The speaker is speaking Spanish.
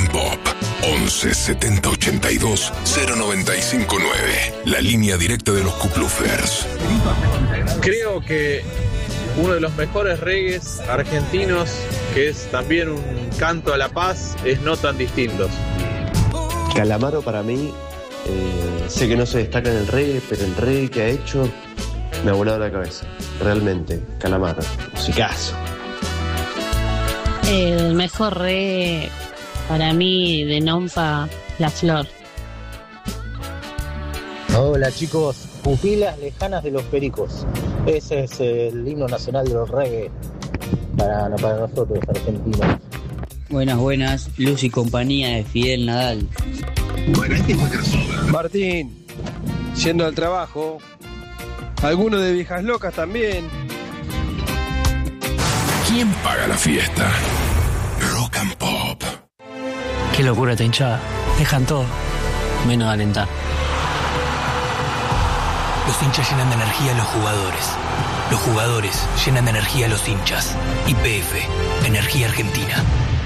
Pop. 11 70 82 095 9. La línea directa de los Kuplufers. Creo que uno de los mejores reggaes argentinos, que es también un canto a la paz, es No Tan Distintos. Calamaro para mí, sé que no se destaca en el reggae, pero el reggae que ha hecho me ha volado la cabeza. Realmente, Calamaro, musicazo. El mejor reggae para mí de Nompa, La Flor. Hola chicos, Pupilas Lejanas de los Pericos. Ese es el himno nacional de los reggae para nosotros argentinos. Buenas, Luz y Compañía de Fidel Nadal. Martín, yendo al trabajo. Algunos de Viejas Locas también. ¿Quién paga la fiesta? Rock and Pop. Qué locura esta hinchada. Dejan todo, menos de alentar. Los hinchas llenan de energía a los jugadores. Los jugadores llenan de energía a los hinchas. YPF, Energía Argentina.